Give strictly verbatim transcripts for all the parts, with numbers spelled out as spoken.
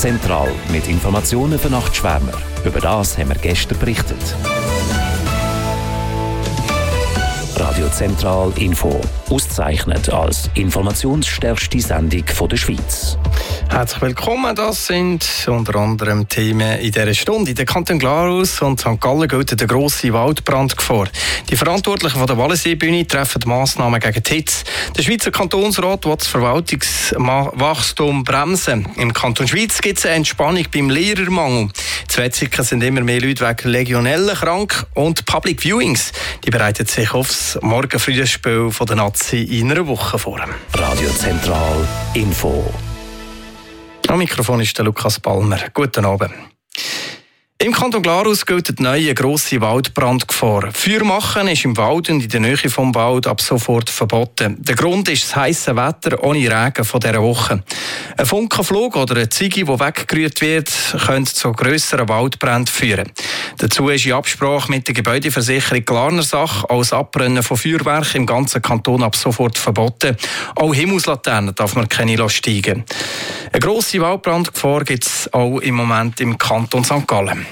Zentral mit Informationen für Nachtschwärmer. Über das haben wir gestern berichtet. Radio Zentral Info. Ausgezeichnet als informationsstärkste Sendung der Schweiz. Herzlich willkommen. Das sind unter anderem Themen in dieser Stunde. In den Kanton Glarus und Sankt Gallen gilt der grosse Waldbrand vor. Die Verantwortlichen von der Wallenseebühne treffen Massnahmen gegen die Hitze. Der Schweizer Kantonsrat will das Verwaltungswachstum bremsen. Im Kanton Schweiz gibt es eine Entspannung beim Lehrermangel. In Wetzikon sind immer mehr Leute wegen Legionellen krank und Public Viewings. Die bereiten sich aufs Morgenfrühspiel von der Nazi in einer Woche vor. Radio Zentral Info. Am Mikrofon ist der Lukas Palmer. Guten Abend. Im Kanton Glarus gilt die neue grosse Waldbrandgefahr. Feuer machen ist im Wald und in der Nähe vom Wald ab sofort verboten. Der Grund ist das heisse Wetter ohne Regen von dieser Woche. Ein Funkenflug oder eine Ziege, die weggerührt wird, könnte zu grösseren Waldbränden führen. Dazu ist in Absprache mit der Gebäudeversicherung Glarnersache auch das Abbrennen von Feuerwerken im ganzen Kanton ab sofort verboten. Auch Himmelslaternen darf man keine steigen. Eine grosse Waldbrandgefahr gibt es auch im Moment im Kanton Sankt Gallen.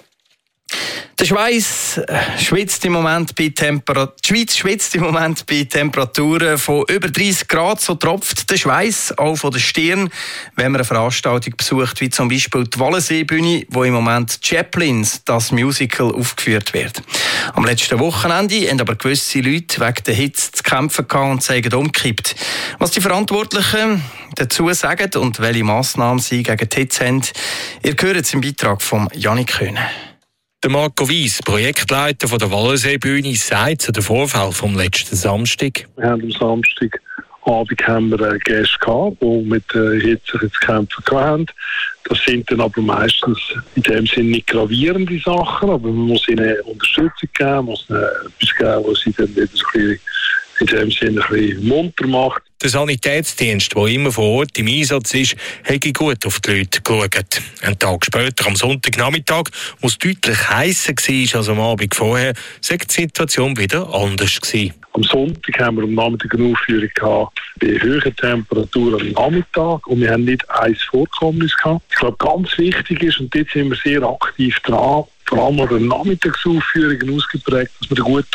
Der Schweiz schwitzt im Moment bei Temper- Die Schweiz schwitzt im Moment bei Temperaturen von über dreißig Grad. So tropft der Schweiß auch von der Stirn, wenn man eine Veranstaltung besucht, wie zum Beispiel die Wallenseebühne, wo im Moment Chaplins, das Musical, aufgeführt wird. Am letzten Wochenende haben aber gewisse Leute wegen der Hitze zu kämpfen gehabt und sind umgekippt. Was die Verantwortlichen dazu sagen und welche Massnahmen sie gegen die Hitze haben, ihr hört es im Beitrag von Janik Köhne. Der Marco Weiss, Projektleiter von der Wallenseebühne, sagt zu dem Vorfall vom letzten Samstag. Wir haben am Samstagabend haben wir Gäste gehabt, die mit der Hitze zu kämpfen hatten. Das sind dann aber meistens in dem Sinne nicht gravierende Sachen, aber man muss ihnen Unterstützung geben, muss ihnen etwas geben, was sie dann wieder so ein bisschen, in dem Sinne ein bisschen munter macht. Der Sanitätsdienst, der immer vor Ort im Einsatz ist, hat gut auf die Leute geschaut. Einen Tag später, am Sonntagnachmittag, wo es deutlich heißer war als am Abend vorher, sei die Situation wieder anders gewesen. Am Sonntag haben wir am Nachmittag eine Aufführung gehabt bei hohen Temperaturen am Nachmittag und wir haben nicht ein Vorkommnis gehabt. Ich glaube, ganz wichtig ist, und dort sind wir sehr aktiv dran, vor allem an den Nachmittagsaufführungen ausgeprägt, dass wir gut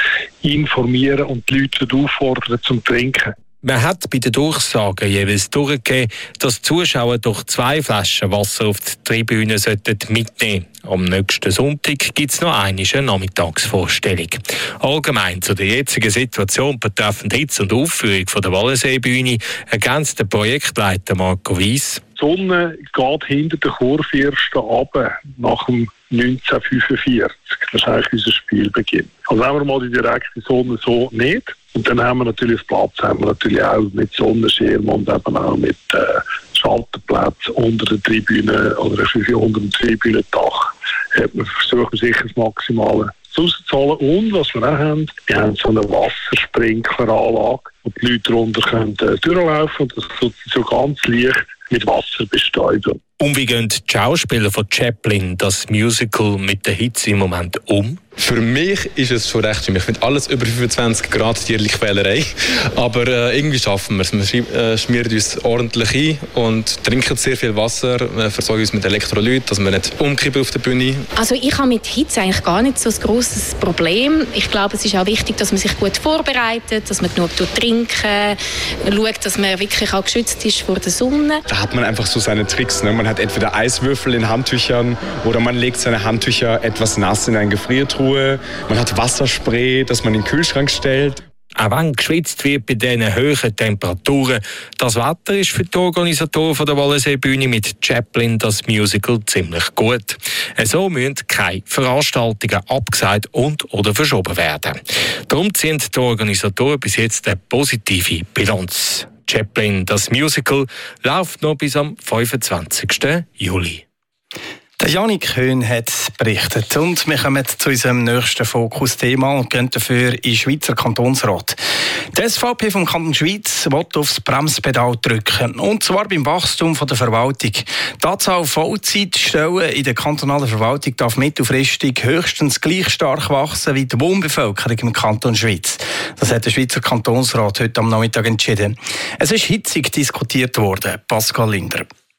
informieren und die Leute auffordern zum Trinken. Man hat bei den Durchsagen jeweils durchgegeben, dass die Zuschauer doch zwei Flaschen Wasser auf die Tribüne mitnehmen sollten. Am nächsten Sonntag gibt es noch einmal eine Nachmittagsvorstellung. Allgemein zu der jetzigen Situation betreffend Hitze und Aufführung von der Wallenseebühne ergänzt der Projektleiter Marco Weiss. Die Sonne geht hinter der Kurve erst runter, nach dem neunzehnhundertfünfundvierzig. Das ist eigentlich unser Spielbeginn. Also haben wir mal die direkte Sonne so nicht. Und dann haben wir natürlich auf Platz, haben wir natürlich auch mit Sonnenschirm und eben auch mit äh, Schalterplätzen unter der Tribüne oder unter dem Tribünendach. Hat man versucht, sicher das Maximale rauszuholen. Und was wir auch haben, wir haben so eine Wassersprinkleranlage, wo die Leute runter können, äh, durchlaufen und das tut so ganz leicht mit Wasser bestäuben. Und wie gehen die Schauspieler von Chaplin das Musical mit der Hitze im Moment um? Für mich ist es schon recht schlimm. Ich finde alles über fünfundzwanzig Grad tierliche Quälerei. Aber äh, irgendwie schaffen wir es. Wir äh, schmieren uns ordentlich ein und trinken sehr viel Wasser, äh, versorgen uns mit Elektrolyt, dass wir nicht umkippen auf der Bühne. Also ich habe mit Hitze eigentlich gar nicht so ein grosses Problem. Ich glaube, es ist auch wichtig, dass man sich gut vorbereitet, dass man genug trinkt, schaut, dass man wirklich auch geschützt ist vor der Sonne. Da hat man einfach so seine Tricks. Ne? Man hat entweder Eiswürfel in Handtüchern oder man legt seine Handtücher etwas nass in eine Gefriertruhe. Man hat Wasserspray, das man in den Kühlschrank stellt. Auch wenn geschwitzt wird bei diesen hohen Temperaturen, das Wetter ist für die Organisatoren von der Wallenseebühne mit Chaplin das Musical ziemlich gut. So müssen keine Veranstaltungen abgesagt und oder verschoben werden. Darum ziehen die Organisatoren bis jetzt eine positive Bilanz. Chaplin, das Musical, läuft noch bis am fünfundzwanzigsten Juli. Der Janik Köhn hat berichtet. Und wir kommen zu unserem nächsten Fokusthema und gehen dafür in den Schweizer Kantonsrat. Die S V P vom Kanton Schweiz will aufs Bremspedal drücken. Und zwar beim Wachstum der Verwaltung. Die Anzahl Vollzeitstellen in der kantonalen Verwaltung darf mittelfristig höchstens gleich stark wachsen wie die Wohnbevölkerung im Kanton Schweiz. Das hat der Schweizer Kantonsrat heute am Nachmittag entschieden. Es ist hitzig diskutiert worden. Pascal Linder.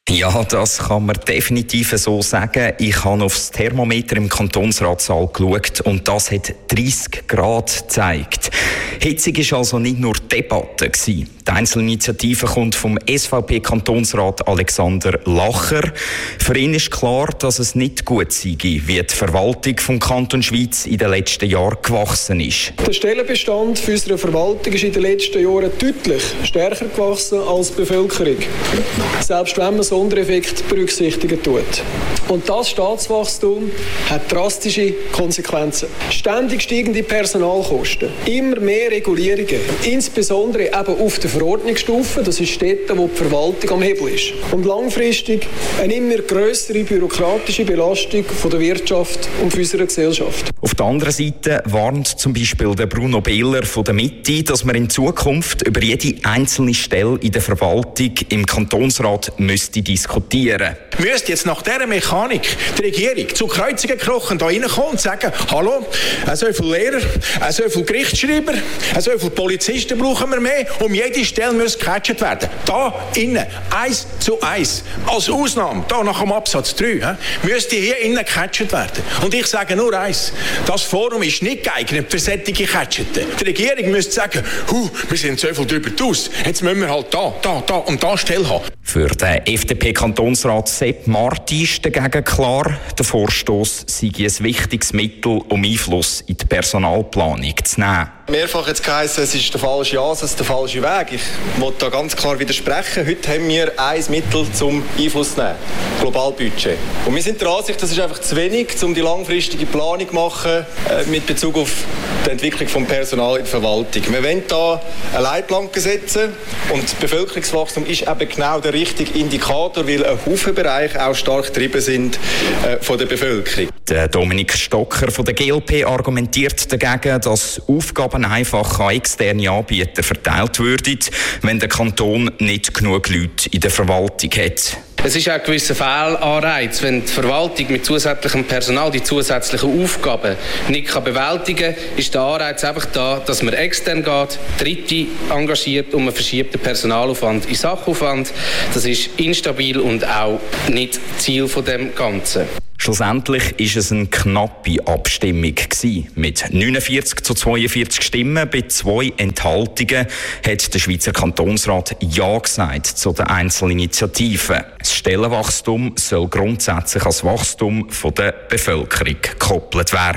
Ja, das kann man definitiv so sagen. Ich habe aufs Thermometer im Kantonsratssaal geschaut und das hat dreissig Grad gezeigt. Hitzig war also nicht nur Debatte. Die Einzelinitiative kommt vom S V P-Kantonsrat Alexander Lacher. Für ihn ist klar, dass es nicht gut sei, wie die Verwaltung vom Kanton Schwyz in den letzten Jahren gewachsen ist. Der Stellenbestand für unsere Verwaltung ist in den letzten Jahren deutlich stärker gewachsen als die Bevölkerung. Selbst wenn man Sondereffekte berücksichtigen tut. Und das Staatswachstum hat drastische Konsequenzen. Ständig steigende Personalkosten, immer mehr Regulierungen, insbesondere eben auf der Verordnungsstufe, das ist dort, wo die Verwaltung am Hebel ist. Und langfristig eine immer grössere bürokratische Belastung von der Wirtschaft und unserer Gesellschaft. Auf der anderen Seite warnt zum Beispiel der Bruno Behler von der Mitte, dass man in Zukunft über jede einzelne Stelle in der Verwaltung im Kantonsrat müsste diskutieren. Müsste jetzt nach dieser Mechanik die Regierung zu Kreuzungen krochen da reinkommen und sagen, hallo, so viele Lehrer, so viele Gerichtsschreiber, so viele Polizisten brauchen wir mehr, um jede Stelle muss gecatcht werden. Da innen, eins zu eins, als Ausnahme, da nach dem Absatz drei, he, müsste hier innen gecatcht werden. Und ich sage nur eins, das Forum ist nicht geeignet für solche Catcheten. Die Regierung müsste sagen, huh, wir sind so viel drüber aus, jetzt müssen wir halt da, da, da und da Stelle haben. Für den F D P-Kantonsrat Sepp Marti ist dagegen klar, der Vorstoss sei ein wichtiges Mittel, um Einfluss in die Personalplanung zu nehmen. Mehrfach jetzt geheißen, es ist der falsche Ansatz, der falsche Weg. Ich will da ganz klar widersprechen. Heute haben wir ein Mittel zum Einfluss zu nehmen. Globalbudget. Und wir sind der Ansicht, das ist einfach zu wenig, um die langfristige Planung zu machen äh, mit Bezug auf die Entwicklung des Personals in der Verwaltung. Wir wollen da eine Leitplanke setzen und das Bevölkerungswachstum ist eben genau der richtige Indikator, weil ein Haufen Bereiche auch stark getrieben sind äh, von der Bevölkerung. Der Dominik Stocker von der G L P argumentiert dagegen, dass Aufgaben einfach an externe Anbieter verteilt würden, wenn der Kanton nicht genug Leute in der Verwaltung hat. Es ist auch ein gewisser Fehlanreiz, wenn die Verwaltung mit zusätzlichem Personal die zusätzlichen Aufgaben nicht bewältigen kann, ist der Anreiz einfach da, dass man extern geht, Dritte engagiert und man verschiebt den Personalaufwand in Sachaufwand. Das ist instabil und auch nicht Ziel von dem Ganzen. Schlussendlich war es eine knappe Abstimmung. Mit neunundvierzig zu zweiundvierzig Stimmen bei zwei Enthaltungen hat der Schweizer Kantonsrat Ja gesagt zu den Einzelinitiativen. Das Stellenwachstum soll grundsätzlich als Wachstum von der Bevölkerung gekoppelt werden.